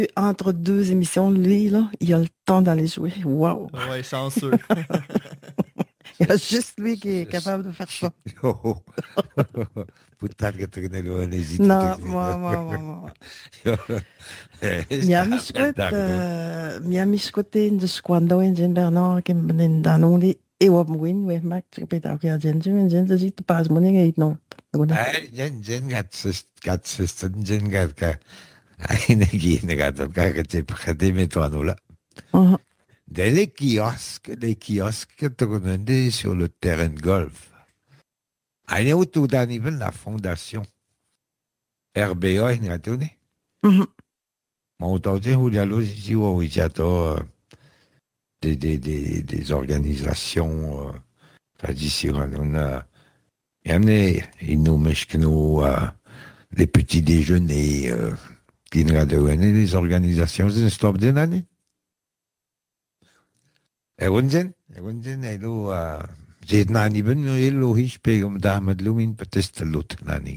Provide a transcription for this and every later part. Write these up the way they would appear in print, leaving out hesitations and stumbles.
Entre deux émissions, lui, là, il a le temps d'aller jouer. Waouh! Ouais, chanceux. Il y a juste lui qui est capable de faire ça. Oh, puttana che tornerò all'esito. Non, moi. Miami Scott de Squando en Jen Bernard qui me danuli e wa mwin we mak tripeta ki a Jen Jen de zit pas moning e no. Jen gat jen gat ka. Eine gine gat ka che prademe to là. Dans les kiosques tournent sur le terrain de golf. Eine autour d'un niveau la fondation RBA in a donné. Ma entendu Julialo si ou des organisations traditionnelles. On a amené les petits déjeuners qui nous donné les organisations de stop d'une année. Et j'ai nani ben lo hiç pegam damat lumin petest lot nani.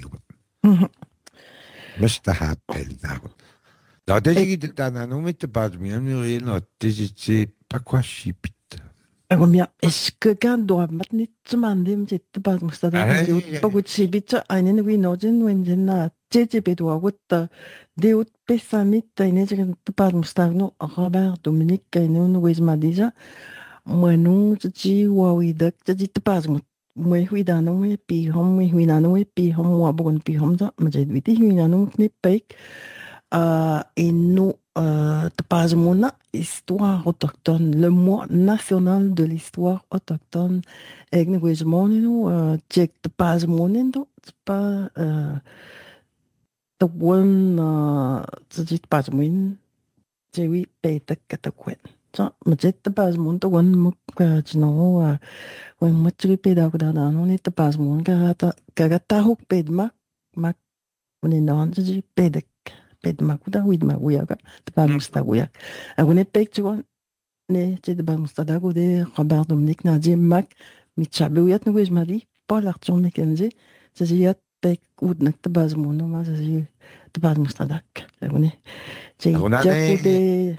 Mustahab el dago. La desi de tanano met pas bien Muriel not c'est pas quoi chipit. Est-ce que quand doit maintenir ce mandem c'est pas mustada pas que c'est bit einen we no Jen when Jen na tete bedo what de pesamit eine Jen pas mustagno Robert Dominique kainun wes madija Manu ji wa wi dak ji pas mwe hui da no we pi hom we hui na no we pi hom wa bon pi hom da ma je wi hui na no knip pek et nous Tapazmona, histoire autochtone, le mois national de l'histoire autochtone. Et nous avons dit Tapazmona, c'est pas the one, c'est Tapazmona, c'est oui, Peter Katakwen. Ça, mais c'est Tapazmona, the one, tu know, when much repeat out that, on est Tapazmona, Kagata hook paid Mac, on est dans the Pedek. Makuda widma guyaga tba mustaguyak agune pekchuan ne tba mustadago de Robert Dominique Nadia Mac mitchabuyat no wejmadi Paul Arthur Mackenzie ziyat pek udnak tba zmono ma ziy tba mustadak agune On a des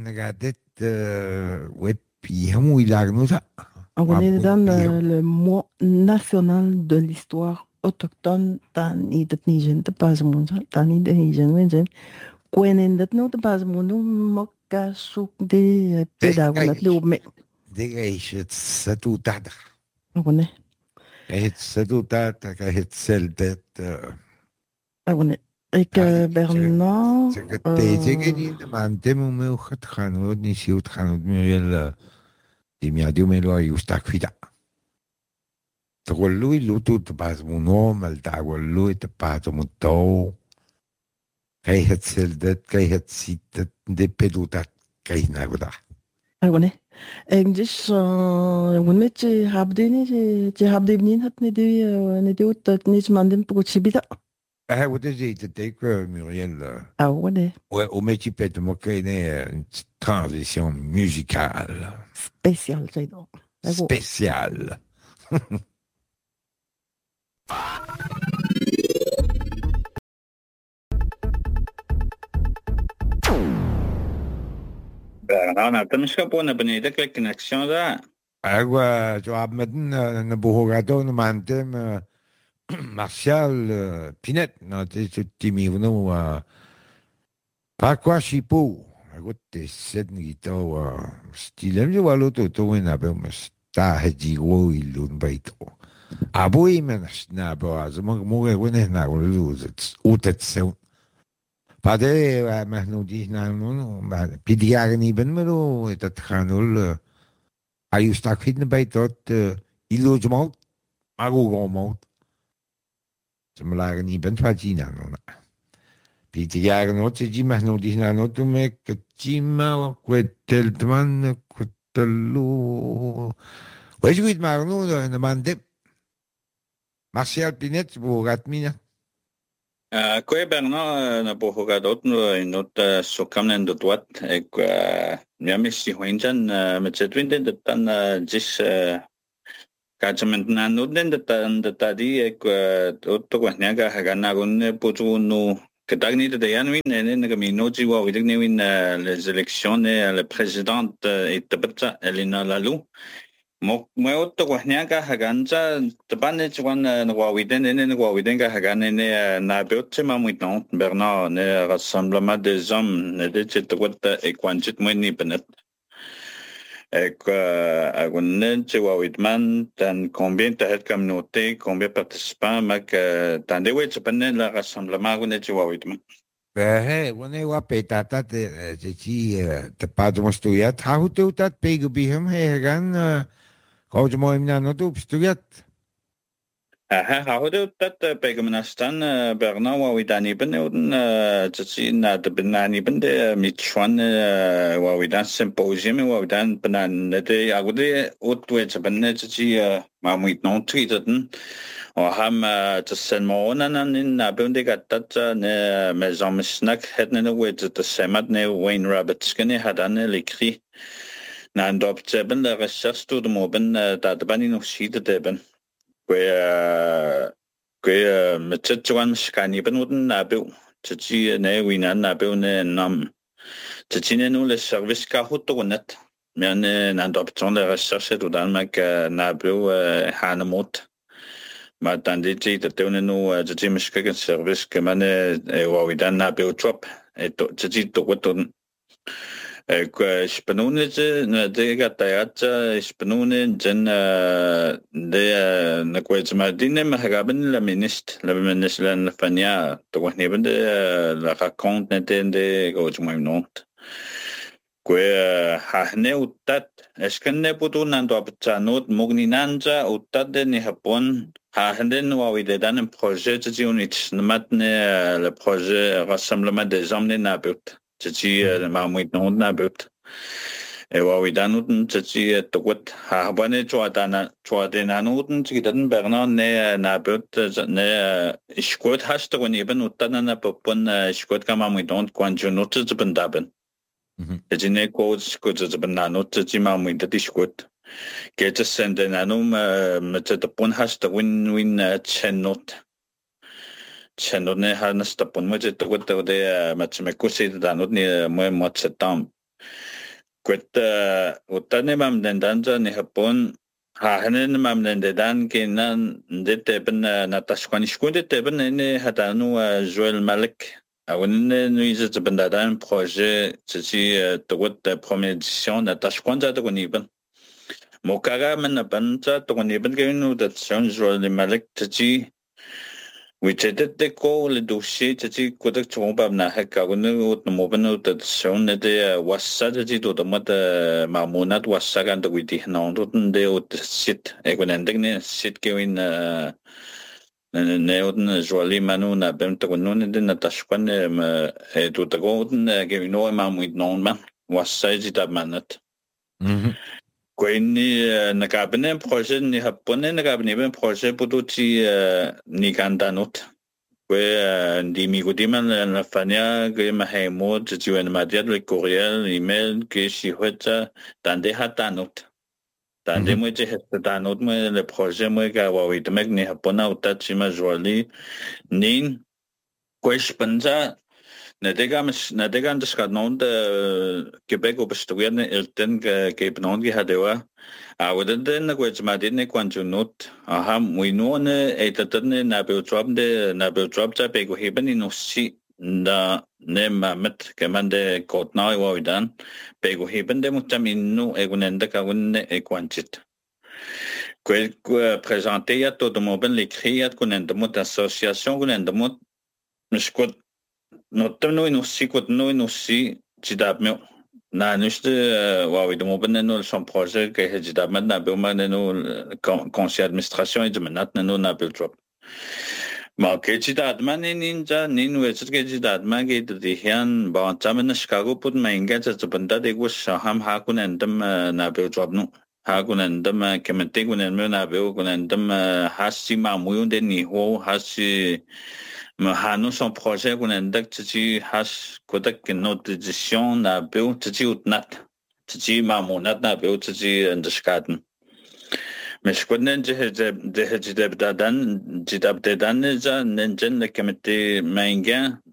web pihamou ilagnusa agune dans le mois national de l'histoire autochtone tan i dat nijen te pas monza tan i de nijen wenjen kwenen dat no te pas mondo mokka suk de pedagogat lo me de geishet satutad agone het satutad ka het seldet agone ek Bernard te geni man temu me khat khanod ni siut khanod Muriel di mia dio me lo ayustak تقول له لو تبعث منوم التعول له تبعث متو كي هتسلدت كي هتسيت دي بدوتات كي ناقودا agone ek dus wonne je habdeni je habdeni hat ne de ut ni mandem prochibida وده زي تديك موريال agone ouais au métier peut moi qu'il y a une transition musicale spécial c'est donc spéciale أنا تمشي كابونا بني دك الكونكسيون ده. أيوة جو عمدنا نبوهاتو نمانتم Martial Pinette, no, timivno Pakwa Shipo. Agote sednito stilem jo walo to wena be mas ta haji wo ilun baito. Aboy menas na bo az mo wena na lu utet se. Pade mahnu di na no pidiagni ben melo etat khanul ayustak hitne baitot ilojmalt agogomalt. Ze lagen niet bent wat je nou. Pieter jaren nooit je mag nooit die naar nooit me kachima kweteltman kwetelu. Weet je het maar nu de man de Martial Pinet bogat mina. Koe Bernard na bohogadot no not sokamnen dot wat ek nyamis si hoinjan met zetwinde dat dan jis Kacament na nuden de tadi ek to ko nyaga haga na gunne putu no Kadagni de Yanwin and Gaminoji wa with les élections le président et Tabata Elena Lalou. Moto Wahnaga Haganza, the bandage one Wawiden and Wawidenga Hagan and Nabutima Muiton, Bernard, ne Rassemblement des Hommes, ne digit what the Equanjit Muni Benet. Agunnen, Wawidman, dan combien de head communauté, combien de participants, Mac, Tandewich, Benet, la Rassemblement, Wawidman. Hey, when they were paid that, the Padmos to yet, how do that big be him here again? Coach Moimna no dupes to yet. How do that Begamanastan, Bernard, Wawidani Benodin, Jacina, the Benani Bende, Michwan, Wawidan Symposium, Wawidan Benan, the day I would outwit a Benetti, Mammy non treated. Og ham til sen morgenen inden bundet at ne med snak hadne ud til semat ne Wayne Roberts skene hadane likri na andop teben der research to the moben da bani no side teben kwe med tjuan skani benuden na bu til ne winan na bu ne nam til nu le service ka hotonet men na andop ton der research to Danmark na bu hanemot maar dan dit ziet dat toen nu de teamschikking service kan man waar we dan naar beeltrap het ziet toch wat dan spanone de gaat daar spanone dan de na kwijt maar die nemen hebben la minister la fania toch nemen de la raconte net in de goed maar not hahne utat eskanne putu nando apchanut mugninanja utat de ni Japon hahnden wawide dan een projet te unit matne le projet rassemblement des hommes nabut te mamit no nabut e wawidan utn te togot habane choadena nuten te dan Bernard ne nabut ne iskot hast du neben utan na popon iskot kamamit on kwanjunut te bendaben het ne coach te benanut te mamit te iskot Get a send an anum met the pon has the win chenot. Chenot ne harness the pon with it with the matchmakusi that not near my much at time. Quit Utanimam then danza ne hapon. Hanen mam then the dan kinan de teben natashquanishkund teben in Hadanu Joel Malik. I wouldn't use it to bendadan projet to see the première édition natashquanda to even. Mokaga men abanta to neben genu that sounds really malik taji which did the call le dossier taji kodak chomba na haka gunu ut mobanu that sound de wasadaji to the mata mamunat wasagan to witi na ndun de ut sit egonending sit gewin ne utn joli manu na bem to nun de na tashkwan to the golden gewin no mamuit non man wasaji da manat Quindi na cabinet projet ni hapone na cabinet projet pututi ni kandanut que di migudiman la fania que mahemo tu en matière de courriel email que si hota tande hatanut tande mo je hatanut mo le projet mo ga wa wit meg ni hapona utachi ma joli nin quest pensa Nadegan deskannon de Quebec op bestuurne elten gepenond gehadewa. Awden den kwets madine kwanjunut. Aha muinone etatne nabeltrop ta bego heben in osi da nemamet kemande kotnai wawidan bego heben de mutaminu egunende kawunne ekwanchit. Quel présenté à tout le monde l'écrit à connaître association connaître mot Notam no inusikot no inusi jidab me na nuste wa de mo benno son projet que jidab na be maneno conseil administration et de menat no na beltrop ma que jidab maninja ninu et que jidab mage de hian ba tamen Chicago put maingaจะbanda de go shaham ha kun endam na beltrop no ha kun endam kemente kun endam na be kun endam hasi ma muyun de ni ho hasi Mahano son projet qu'on a dit has kodak no décision na beu tji utnat tji mamonat na beu tji underskaten mais konnen de dadan jidab dadan za nenjen le comité mainga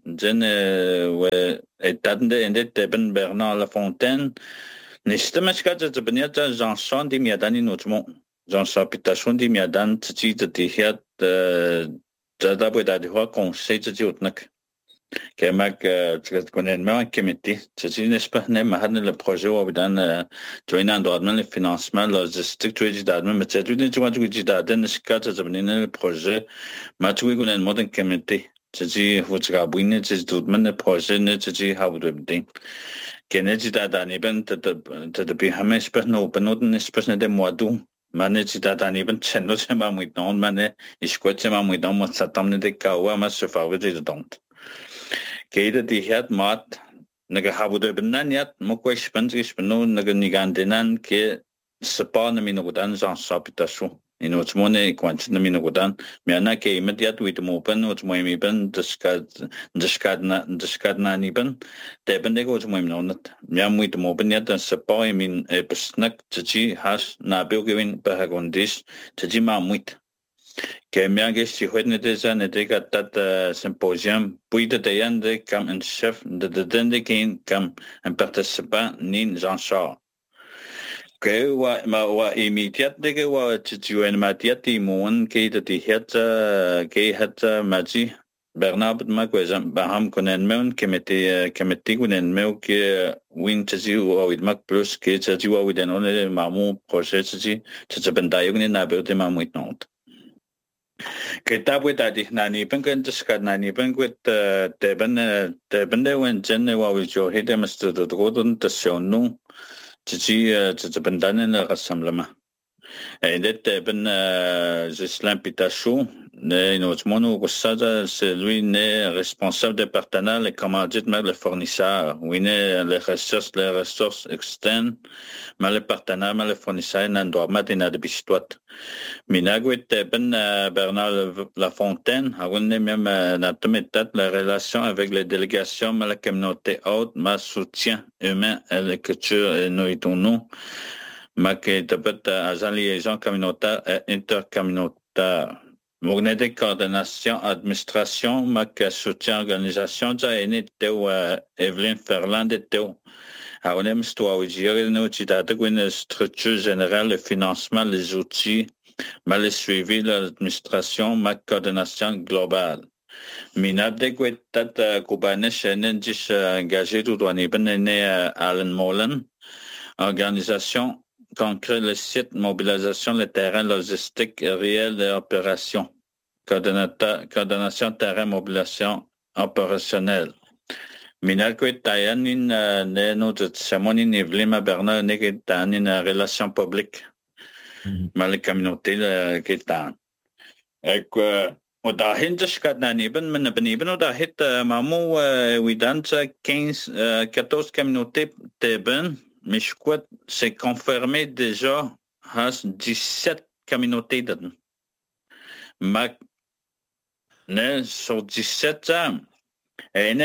Jen etadende teben Bernard Lafontaine. Nistemashka Zabaniata Jean-Jean di Miadani Notmo. Jean-Jean Pitation di Miadan Titi de Tihiat Zadabedadihua Conseil de Diotnak. Kemak connaît comité. C'est n'est pas le projet où on joint d'ordre le financement logistique tu dis d'admin mais c'est tu dis d'admin ne scate le projet mais tu connais modern comité. C'est vous rabouiner c'est tout le projet ne c'est how to be Kennedy d'adani ben de be hamesh pas no benot ne pas de mois d'août Manage d'adani ben chendo c'est pas muy non mané je crois c'est pas muy non moi ça t'amène des kawa mais se favoriser de donc Keida die het maat naga habude benaniat mokwe spensig beno naga nigandenan ke sepa na minogudan Jean Sapitation inots mone kwant na minogudan miana ke imediat wit mopen ots moimi ben deskad na ni ben te ben dego ots moimi nonat mia muito mopen yat sepa min besnak tji has na belgewin behagondis tji ma muito que me hagué si fue necesario negar symposium puis de yande comme un chef de dende qui comme un participant ni Jean-Charles que wa immédiat de que wa tu en matière timon qui de het maji Bernard ma que baham konen men que konen men que win tji wa with mac plus que tji wa with on mamu projet tji bendayo ni na be de mamu not Kita buat tadi nani pengkan tersekat nani pengkuat teben dewan jenis wajib hidam mesti terkodon tersionu jadi bendanan rasam lama. Ini teben l'imputation ne notre mono ça c'est lui ne responsable de partenaire les commandites mais le fournisseur oui ne les ressources externes mais le partenaire mais le fournisseur n'en doit pas être de bistoit minagwit teben Bernard Lafontaine a on même notre méthode la relation avec les délégations mais la communauté haute mais soutien humain et la culture et nous mais que peut-être à liaison communautaire et intercommunautaire. Mogne coordination, administration, mais que soutien organisation, ça est né de Evelyne Ferland et de on aime toi où gérer nos une structure générale, le financement, les outils, mais le suivi, l'administration, ma coordination globale. Minade que Koubane Chenen dis engagé tout doit né Alan Molan, organisation concret le site, mobilisation, le terrain, logistique réel et opération. Coordination terrain, mobilisation opérationnelle. Minalko Tayanin, notre Samonin et Vlima Bernard, n'est une relation publique. Mais la communauté qui est en. Et que, au dahin de Skadnaniben, Menabeniben, au dahit, Mamou, Widanza, 14 communautés Teben, mais je crois que c'est confirmé déjà à 17 communautés dedans. Mais sur 17 ans, il y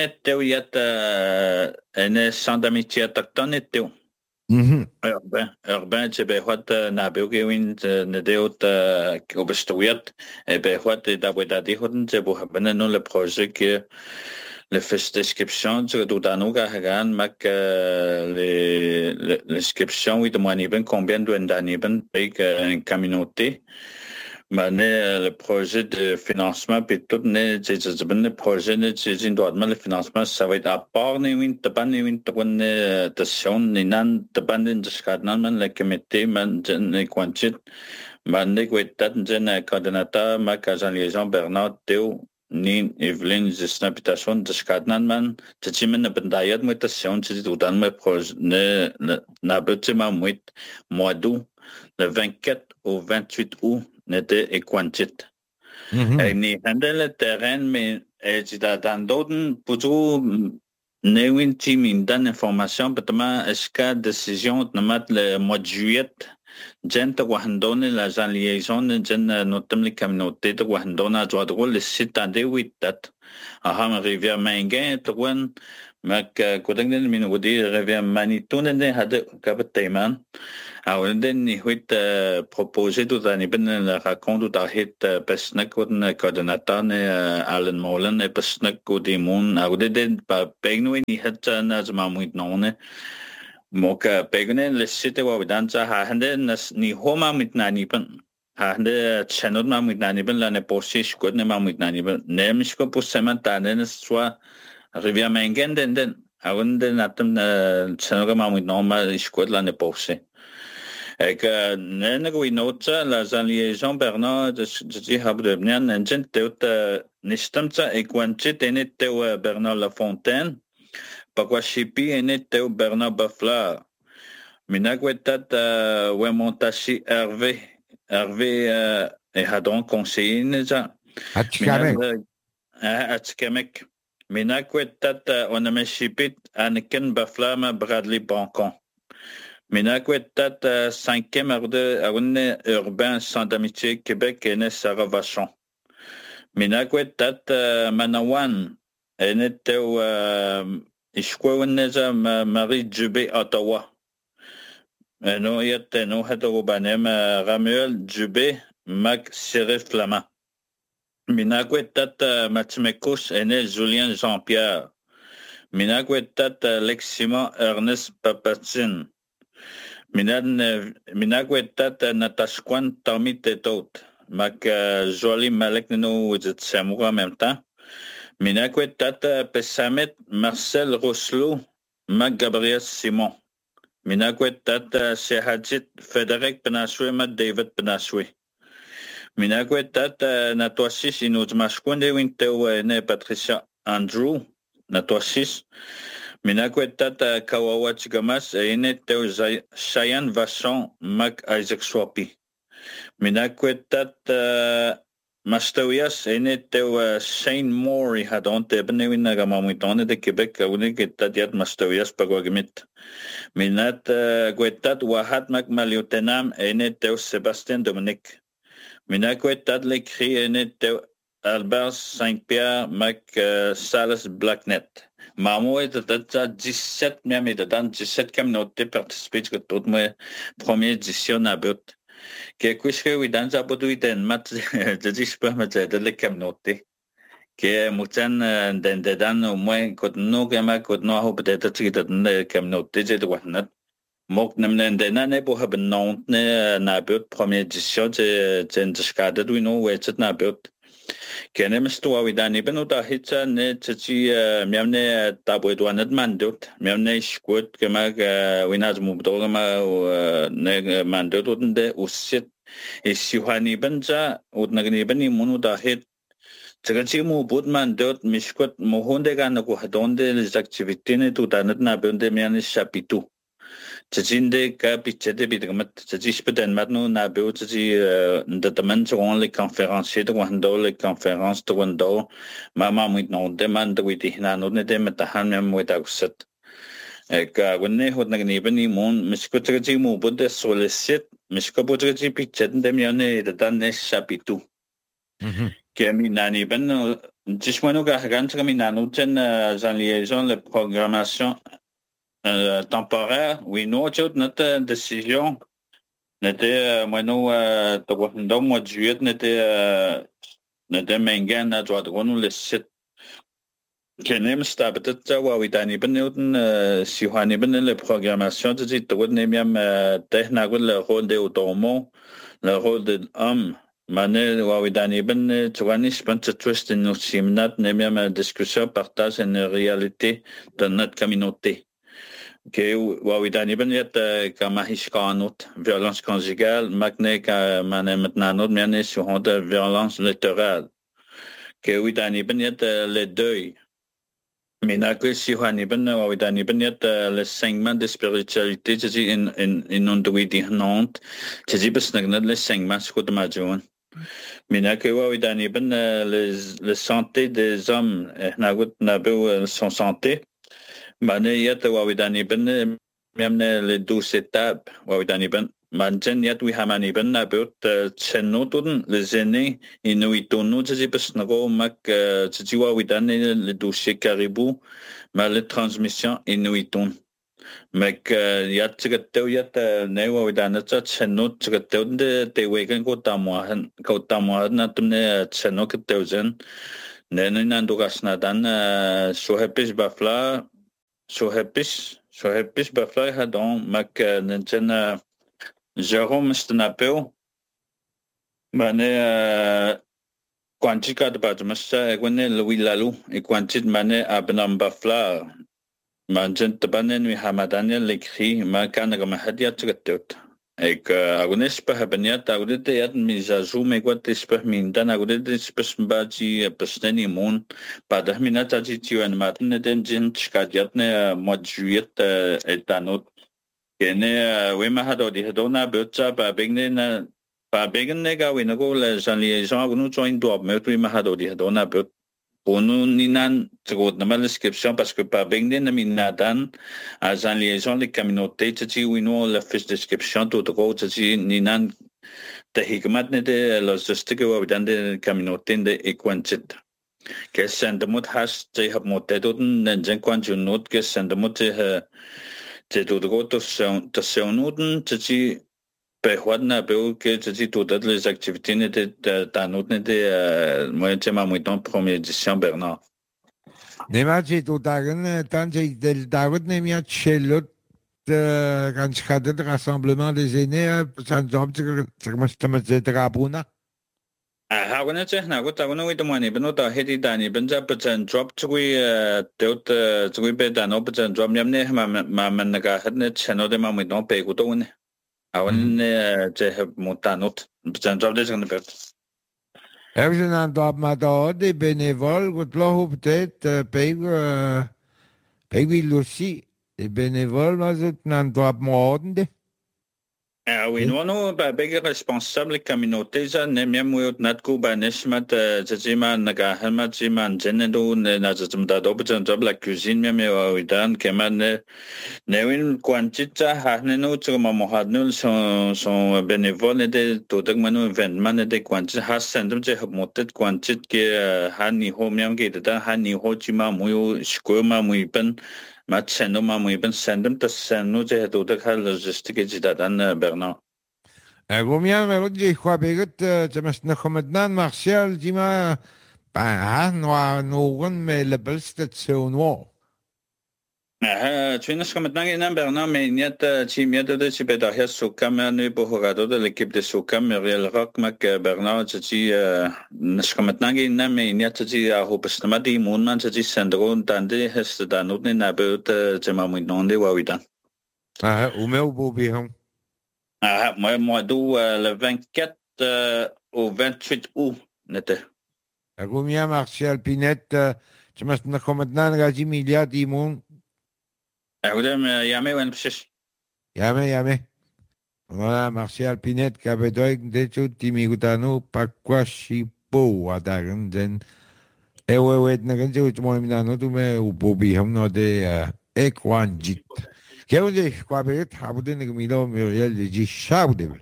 a un centre d'amitié autochtone. Urbain, c'est bien Nabelgewin, Nedeot, Obestoyat, et bien, d'Abouedadi, c'est pour le projet que le fiche description du Doudanuga Hagan, Mac, l'inscription, oui, de moi, combien de d'aniben paye une communauté. Mais le projet de financement, puis tout, le projet de le financement, ça va être à part, le comité, le quantit, le coordinateur, ma liaison Bernard Théo, ni Evelyn Zisnapitation de Skadnanman, Tchimen Bendayat Mutation, Tchidudan, mes projets, Nabutima Muit, mois d'août, le 24 au 28 août, n'était et quantit. Et ni handle le terrain, mais dans d'autres, pour Newin Team in donne information, peut-être est-ce que décision de mettre le mois de juillet, gente wahandone la liaison, gente notamment les communautés de wahandona, doit le site à des 8 dates. aham rivière Mangan tuan mak kudang den min wudi rivière Manitou den hade kabat taiman awal den ni huit proposé tout ani ben la raconte tout hit pesnak kudn coordinateur ne Alan Molen e pesnak kudimun awal den pa pegno ni hatta na zmamuit nonne moka pegnen le site wa danza ha hande ni homa mit nani ben hande channel ma mit nani ben la ne posish kod ne ma mit nani ben nemish ko pusema tanen swa rivière Mangan den awal den atam channel ma mit normal iskod la ne posse ek nene go inota la liaison Bernard de habdebnian engent teut nistamta ekwanche tenet teu Bernard Lafontaine pakwa shipi enet teu Bernard Bafla minagwetat wemontashi Hervé et hadron conseiller neza Atskamek minagwetat onameshipit Anakin Bafla ma Bradley Brancon minagwetat 5e arde urbain sans d'amitié Québec et Sarah Vachon minagwetat Manawan enet teu Ishkweneza Marie Dubé Ottawa. No yet no hatobanem Ramuel Dubé Mac Serif Flama. Minagwetat Matmekos ene Julien Jean-Pierre. Minagwetat Lexima Ernest Papatin. Minagwetat Natashkwan Tommy Tetot. Mac Jolie Malek no wizit Samoura en même temps. Minagwetat Pesamet Marcel Rosselot Mac Gabriel Simon. Minagwetat Sehadjit Frédéric Benaswe Mac David Benaswe. Minagwetat Natwasis Inuzmashkunde Wintew ne Patricia Andrew Natwasis. Minagwetat Kawawachgamas ene Teu Cheyenne Vachon Mac Isaac Swapi. Minagwetat Mastawias ene teu Shane Moore hadonte benewin nagamamutone de Québec unigetat yat Mastawias pagwagmit minat gwetat wahat mak maliotenam ene teu Sébastien Dominique minagwetat l'écrit ene teu Albert Saint-Pierre mak Salas Blacknet mamo et tata 17 même et dans 17 comme noté participer que toute ma première édition à but que quisque we danza potuiten mat jispa mat de kamnote que mutan den dan moi kot no kama kot no ho peut-être que kamnote je doit not mok nemnen den ne bo haben non ne na but première édition c'est skade du no we c'est na but que ne mesto we dan ibn uta hitsa ne tsi miamne tabo do net mandot miamne skot kama we na mu do kama ne mandot de usit et si hani benza ut nagni bani munu da hit tsaganchi mu budman dot mishkot mohonde ga na ko hadonde les activités ne tout anat na bende mian chapitou tsinde ka pichete bidgamat tsispedan matno na beu tsi ndataman on les conférenciers de wando les conférences de wando mama mit no demand with hina no ne dem tahan mem with akusat ka wonne hot nagni bani mon mishkot tsi mu budde solicit Miskopotriti pichet demiane de dan chapitou. Kemi nani ben dismano ga gant kami nanu ten en liaison la programmation temporaire oui no chot notre décision n'était mono to mois de juillet n'était Mangan à droite on le site kenem stabetet wa widani benuten si hani ben la programmation de dit to nemiam technagul le rôle de automo le rôle de homme mané wa widani ben twani spent twist in simnat nemiam discussion partage une réalité de notre communauté que wa widani ben yet kama hiskanot violence conjugale magne ka mané maintenant mané sur de violence littorale que widani ben yet les deuil Minakwe si hani ben wa widani ben yet l'enseignement de spiritualité tsi in onduidi nont tsi besnagnad l'enseignement sko de majon Minakwe wa widani ben le santé des hommes nagut nabu son santé mané yet wa widani ben même les 12 étapes wa widani ben manchen yat wi hamani ben na beut chenotun les aînés inuitonu tsi besnago mak tsiwa widan le dossier caribou ma le transmission inuitun mak yat tsigateu yat newa widan tsa chenot tsigateu de te wegen ko tamuahan na tumne chenot keteuzen nene nandugasna dan sohepis bafla sohepis bafla hadon mak nenchen Jérôme Stenapeu, mané quantica de Badmassa, Egwene Louis Lalou, et quantit mané Abnam Bafla, Manjent Banen Hamadaniel l'écrit, Makanaga Mahadia Tgatot. Et que Agonespa Habaniat, Agodete Yad Mizazou, Megwatispa Mindan, Agodespa Mbaji, Pesteni Moon, Padahminata Jitu and Martin Denjin, Chkadiatne, mois de juillet, et Tanot. Kene wemahado di hadona butsa ba begne ga winago la liaison agunu join do metri mahado di hadona but ponu ninan tgo na mal description parce que pa begne na minadan a liaison les communautés tsi wino la fiche description to go tsi ninan te hikmat ne de logistique wa dan de communauté de equantit que sendemut has te hab motedun nen kwanju not que sendemut te do go to sonoden te behwadna beu que te to dat les activités de tanotne de moyen ma moiton première édition Bernard Nemaji to dagen tanje del David nemia chelot quand schade de rassemblement des aînés sans job te drabuna Hagona na go tagona wi tomani beno ta hedi dani benja percent drop tui deut tui be dano percent drop nyamne ma naga hadne chano de ma mi don pe go to ne awan ne je have motanot percent drop de jang bet Hebben een dat maar daar de bénévole goed lag peut-être pay Lucy de bénévole maar het nan dat maar oui, nous, big responsable communauté, ça, même oui, notre coubanis, mat, zima, nagahamat, zima, genendo, nazum dadob, job la cuisine, même oui, dan, keman, newin, quantita, haneno, tsuma mohadnul, son bénévole, de todak manu, événement, de quantita, has sendum, je have motet, quantit, que hani ho, miam, que de hani ho, chima, muyo, skuma, muipen, ما تسنو ما ميبن سندم تسنو جه دودك هال لوجستيك جدادان برنا Gomian me rodje kwa beget temas na komadnan Martial dima ba no me le belstet so no Twinas komadnan ina berna me niet chimia de chibeda ya sukam ne bohorado de l'équipe de sukam Muriel Rock mak berna chi nas komadnan ina me niet chi a hopestama di munman chi sendron tande hesta not ne na beut chema muy nonde wawidan o meu bobi hom moi d'où le 24 au 28 août n'était. Gomian Martial Pinet temas na komadnan gaji milia di mun Yame. Voilà, Martial Pinet, Cabedoig, de hecho, Timigutano, Paquashipo, Adagan, Ewet, Naganjo, Moimano, to me, Ubobi, Hamno de Equanjit. Kevin, Quabet, Habuden, Milo, Muriel, de Gishaudel.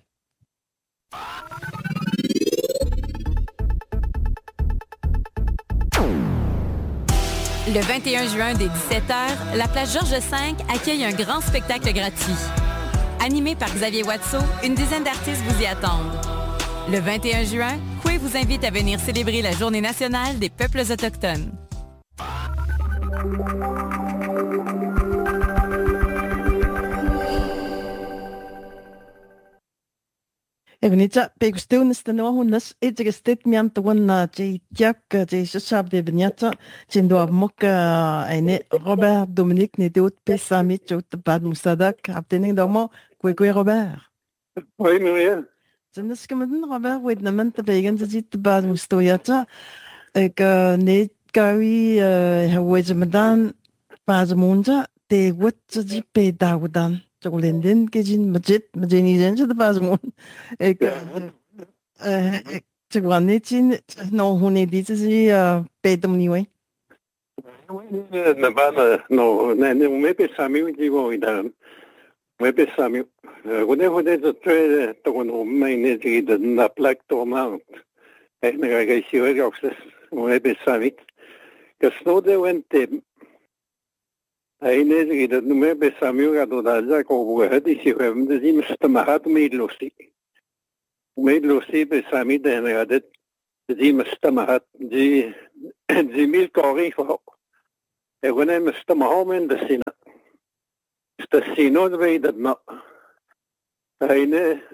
Le 21 juin dès 17h, la plage Georges V accueille un grand spectacle gratuit. Animé par Xavier Watteau, une dizaine d'artistes vous y attendent. Le 21 juin, Coué vous invite à venir célébrer la Journée nationale des peuples autochtones. Evnita pegusteunis no hunnas itgestet mian tuanna jak shab de vnyata chindo mok ene Robert Dominique ne deut pesami chot bad musadak aptening domo kwe Robert. Oui, Muriel. Zimnes kemen Robert wed namen te begen zit bad mustoyata ek ne kawi hawez madan pas munja te wot zi pe daudan. Jolendin kijin majeni jen de basmon ek tgwanetin no hone ditzi pedom niwe Na bana no ne me pesami digo idan Moi besami. Hone tre togon ommaine tiden na plak tomant. Ena ga siwe oxes. Moi besami. Kasnode wente. Aine tiden moi besami ga do daja ko hadi siwe mdi mustamahat meidlosi. Meidlosi besami de na gadet di mustamahat di mil kori fo. Hone mustamahomen de sina. Stasino de na. Aine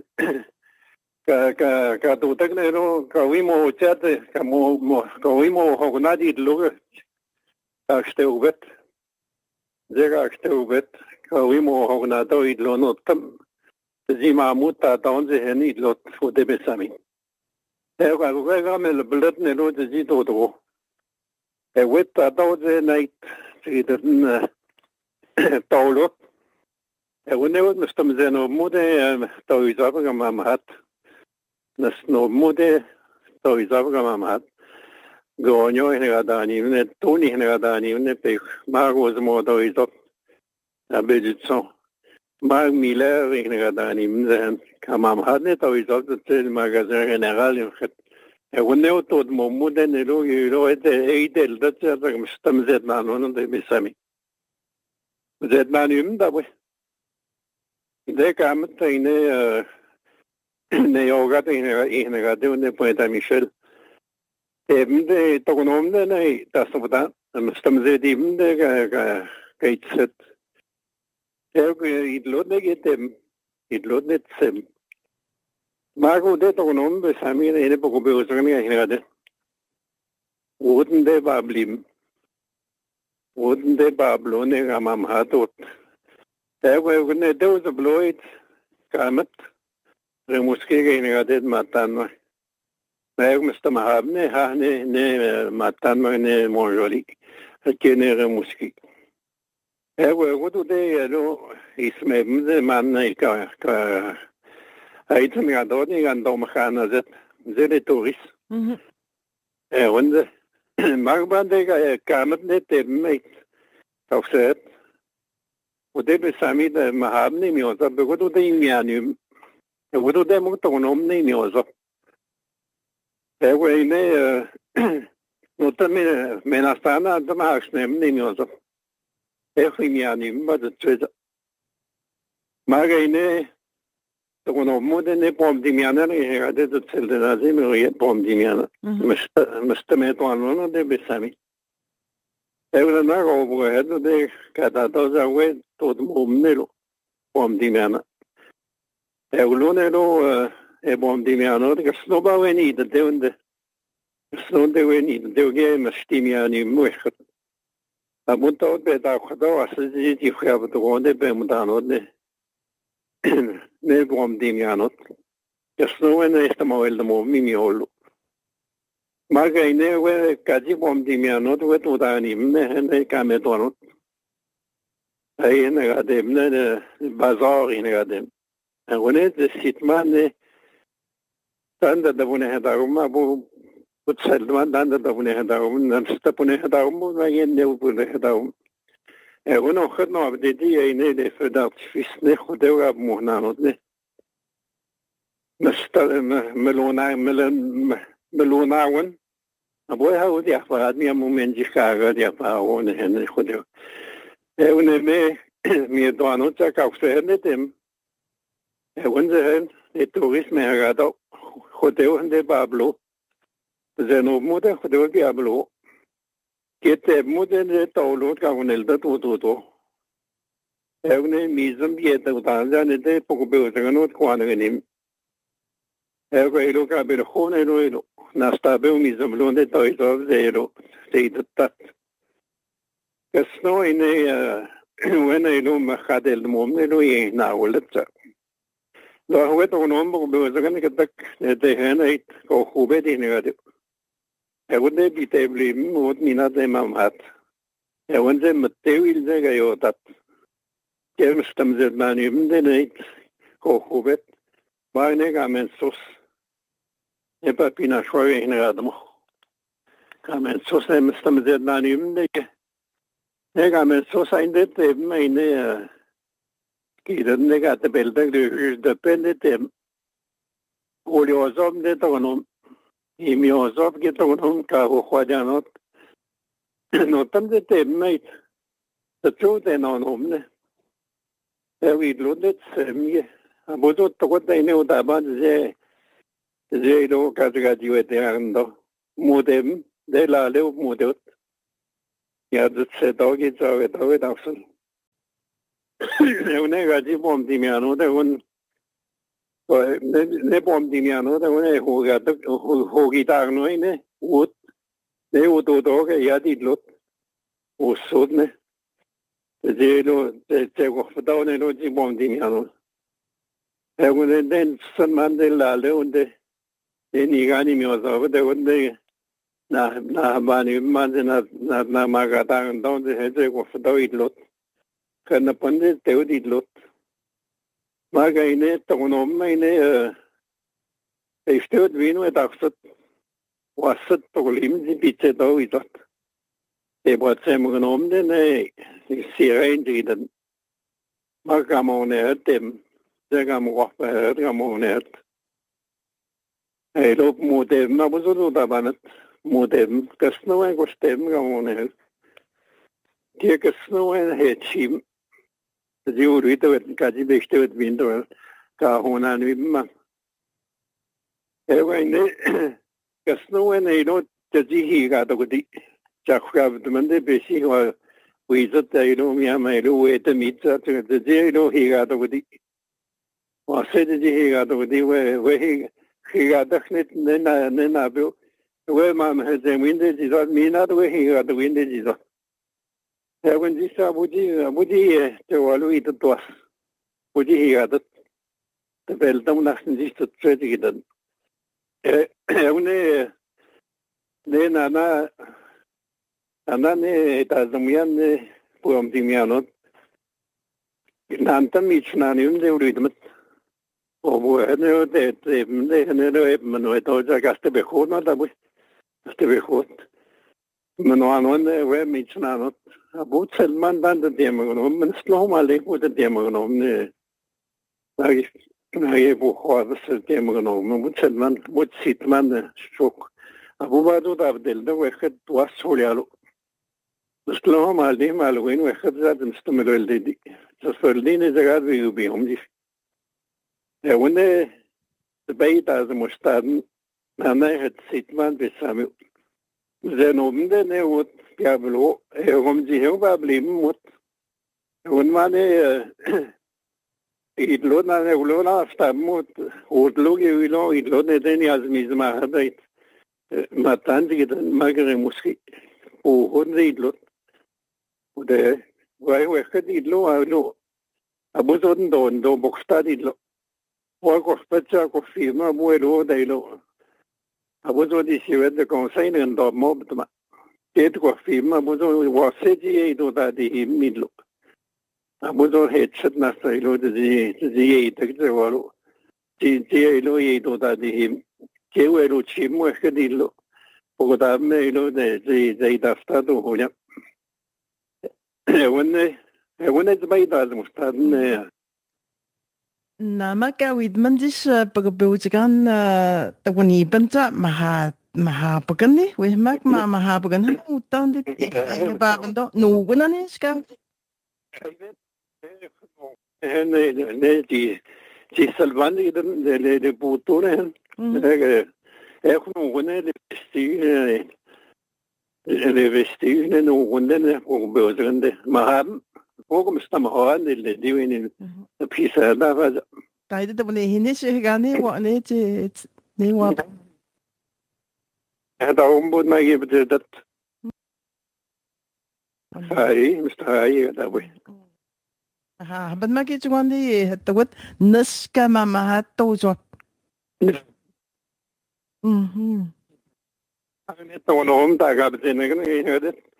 ka tutak na no kawimo chat kawimo hognadi lugar aksteubet zega aksteubet kawimo hognado idlo tam zima muta donze heni idlo fode besami ga mel blood ne no zi to wet donze night idn tolo Wanneer we staan zijn op moeder, dat is afgemaakt had. Dat is nog moeder, dat is afgemaakt had. Gewoon je gedaan, net toen je gedaan, net pech. Maar was moeder dat is op. Dat is zo. Maar Miller je gedaan, zijn kamam had net dat is op het magazijn generaal. En wanneer we tot moeder ne lo het edel dat ze dat staan zijn maar nog niet besami. Zijn maar nu dat we. De kamer tijne yoga tijne gaat doen de poeta Michel. Even de toekomende nee dat is wat dan staan ze die de kijkt het. Het loopt net sem. Maar hoe de toekomende samen in de boekbeeld gaan gaan. Worden de bablim. Worden de bablone gamam hatot. When there was a bloid, Kamet, the Muskega in a Matan. Mr. Mahabne, Hane, ne Matan, ne Monjoli, a Kenere Muski. What do they know? Is maybe the man like a item Adoni and Domahana that the tourist. When the Magbande Kamet, they make of said. Ode besami de mahabne mioza begodo de imianium. Begodo de motonom ne mioza. Ewe ne notame menastana de mahsnem ne mioza. Imianium ba de tweda. Magane togonom de ne pom dimiana ne de de tselda de me pom dimiana. Mestame to anona de besami. Ewe na go het de kada doza we tot momnelo pom dimiana. Eulonelo pom dimiana de snoba we ni de de snonde we ni de ge mastimiani muechet. Amunto be da khado aszi di khab de gonde be mudano de ne pom dimiana. Snowe ne estamo el mo mimiolo. Magane we kaji pom dimiano we to da ni ne kame donot. Ay ne gadem ne bazar ne gadem. En wanneer de sitman ne tanda da bune hadarum bu utselman tanda da bune hadarum nan sta bune hadarum wa yen ne bune hadarum. En wono khadno de die ne de verdat fisne khodewa muhnanot ne. Nasta melonawen. Aboy ha odi akhbarat mi moment jikhaga di afaone hen khodewa. Eune me mi doano tsaka ksehnetem. Eune de tourisme agado khodewa de bablo. Zeno mude khodewa bablo. Kete mude de tawlo ka unel da to. Eune mizum yeta utanja ne de pokube utangano kwana nim. Elo ka be khone no nasta be mizum londe toito zero teitat. Kasno ine when I know Mahadel Momno na Woleta. Lo wet on ombo be zagan katak de henait ko khube din gade. E wonde bi tebli mod mina de mamhat. E wonde matewil de gayotat. Kem stamzed manim de nait ko khubet. Baine gamen sos. E papina shoye in gadmo. Gamen sos em stamzed manim de. Gamen sos in de meine 기른 내가 때 벨당 depende tem oliosom de tonom imiosom que tonom ka ho khwajanot no tam de tem mate the truth and on omne we loaded semie abodo to de ne utaban je do ka ga jiwete ando modem de la le modot ya de se dogi zawe dawe dafsun ne ga ji bom dimiano de un ne bom dimiano de un ho ga ho gitar no ne ut ne uto do ke ya di lot o sodne je lo te go fdao ne lo ji bom dimiano e un den san mandela le unde ni ga ni mi zo de unde na bani na magata donde je go fdao i lot kana pande te di lot magaine tonom meine stöd vino et axat wasat tolim di bitte do i dot e botsem gnom de ne sirein di den magamone dem de gam rofe gamone e lo modem na bozo da banat modem kasno e gostem gamone ke kasno e hechim de urito kaji bestet vindo ka hona nima e vaine kasno e no ji hi ga to di chakha mande besi wa wizat e no mi ama lo et mitza de je no hi ga to di wa se de hi ga to di we hi ga dakhnet ne na bo we ma he de winde ji do mi na do hi ga to winde ji do when this Abuji te walu it was Abuji had the Beltam National District Trade. Then Anna ne Tazamian Pum Dimiano Nantam each nanium de rhythm. Oh, no, they told Augusta Behona that was to be hot. Manuan we each nanot. About Selman dan de demagonom, men slå mal mot de demagonom. Jag på havs demagonom mot Selman mot Sitman chock. Abu Badu Abdel de wekhet was solialo. Slå mal de mal win wekhet zaten stumel de. Så fördine zagad vi ubi omdi. Ja wonne de beita ze mustaden. Na het Sitman besame. Ze nomde ne wot Diablo, om de her var blevet mod. Hun var det et lån af lån efter mod og lå i lå i lån den jeg smider mig har det. Matan det den magre måske og hun det lån. Og det var jo ikke det lå af lå. Abu sådan då bogstav det lå. Og går spætter går firma hvor lå det lå. Abu så de siger det konsejen der mobbet mig. Det går firma bozo wasedi do da di midlo bozo headset na style de de walo di lo do da di ke welo chimo ke dillo poco da me lo de da stato hoya wonne de bayda mustadne nama ka widmandis pagbeutigan tawani banta maha pagani we mak maha pagani utan de ba bando no gunani ska ne di salvandi de putone no le vestine no gunne o beutende maha Pogum stam hoan de diwin pisa da va dai de bone hinis gani wa ne ne wa da umbud ma ge dat ai mistai da we ha ban ma ge chwandi tawat naska mama to jo ane to no da ga de ne ne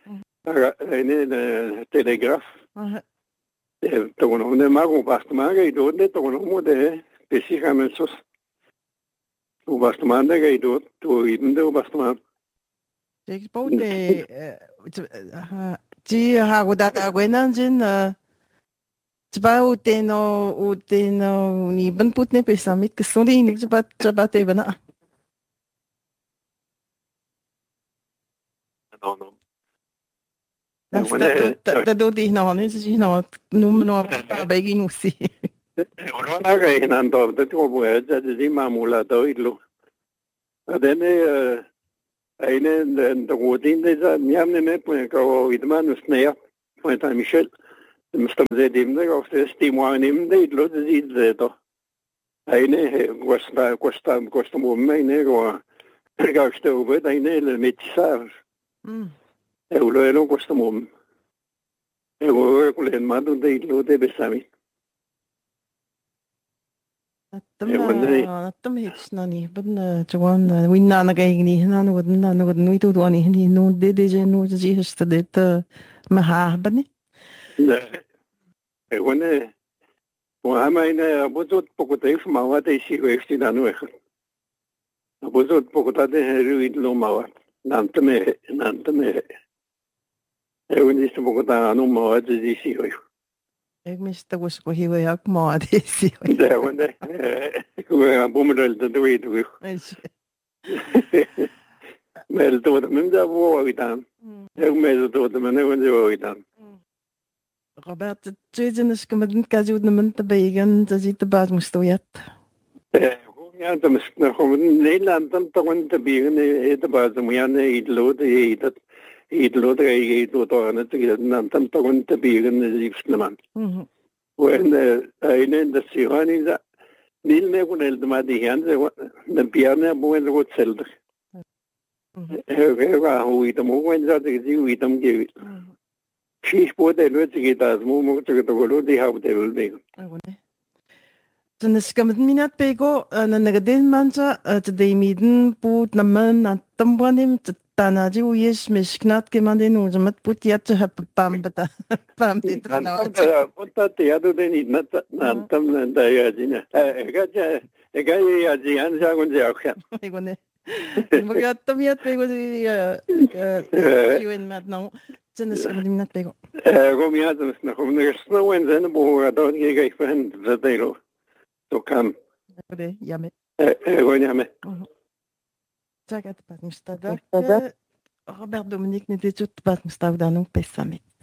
ne telegraf to no ne mago bastma ge do de to no mo de pesicamente o bastma ge do to idem de bastma ik bote ji ha go da gwenan jin Tba uteno ni ban putne pesamit kasuri ni tba te bana. No. Da di no ni si no no begin usi. Ora che non do da tu vuoi da di mamula do illo. Adene eine da godin da miamne me poi ko idman snea poi ta Michel. Mstam ze dimne of the stimuanim de illo di zeto. Eine costa mumme go ga stove da eine metisar. Euro costa mumme. Euro con le mando de illo de besami. Nattam hitsnani ban jawan winna na gaigni na no nuitu duani ni no de je no ji hasta de maha bani. One Mohammed bozot pokotay mawa de si westi nanu ekh. Bozot pokotade heruid lo mawa. Nantame. Ewen is pokota anu mawa de si hoy. Ik miste was ko hiwe yak mawa de si hoy. Da one ko bomedel de weet we. Mel to de menda wo witan. Ek mel to de mena wo witan. Robert, tweedenis kemen kazud nemen te begen, dat zit de baas moest doen. Ja, dat is nog in Nederland dan toch een te begen, de baas moet je niet loden, dat niet loden, je doet toch aan het Nederland dan toch een te begen, de liefste man. En in de Syrani dat niet meer kon helpen, maar die handen, de piano moeten goed zelden. Hij was hoe het mogen dat ik zie hoe het hem geeft. She's put a lot of guitars, more to the world, they have the building. Then the scammed minute pego, and the negative mancha at the midden put naman at Tambonim to Tanaji, yes, Miss Knat came on the nose, and put yet to have a pam, but pam did not. What that the other day need not Nantam and Diagina. I got a guy at the answer on the outcome. We got them yet, they was you in Matt now. Minute pego. Gomiatas, there's no one's in the board. I don't get a friend that they know. So come. Yame. Yame. Zagat, pas Robert Dominique n'était tout pas Mustave dans nos pessamit.